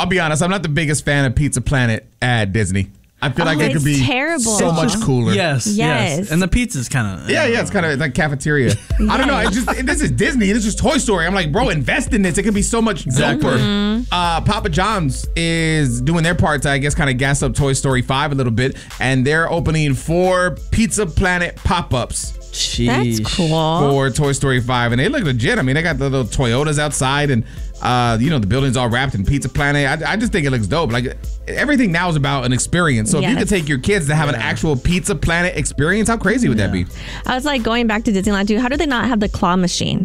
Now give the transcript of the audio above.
I'll be honest. I'm not the biggest fan of Pizza Planet at Disney. I feel like it could be terrible. so much cooler. Yes. And the pizza's kind of... Yeah, it's kind of like cafeteria. I don't know. This is Disney. This is Toy Story. I'm like, bro, invest in this. It could be so much doper. Papa John's is doing their part to, I guess, kind of gas up Toy Story 5 a little bit. And they're opening 4 Pizza Planet pop-ups. That's cool. For Toy Story 5. And they look legit. I mean, they got the little Toyotas outside and, the building's all wrapped in Pizza Planet. I just think it looks dope. Like, everything now is about an experience. So if you could take your kids to have an actual Pizza Planet experience, how crazy would that be? I was like going back to Disneyland too. How do they not have the claw machine?